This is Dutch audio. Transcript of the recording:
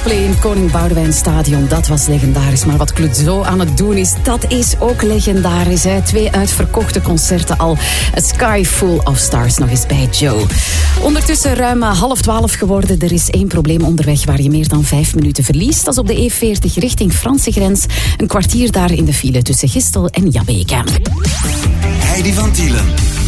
Coldplay in het Koning Boudewijn Stadion, dat was legendarisch. Maar wat Clouseau aan het doen is, dat is ook legendarisch. Hè? 2 uitverkochte concerten al. A Sky Full of Stars nog eens bij Joe. Ondertussen ruim 11:30 geworden. Er is 1 probleem onderweg waar je meer dan 5 minuten verliest. Dat is op de E40 richting Franse grens. Een kwartier daar in de file tussen Gistel en Jabbeke. Heidi van Tielen.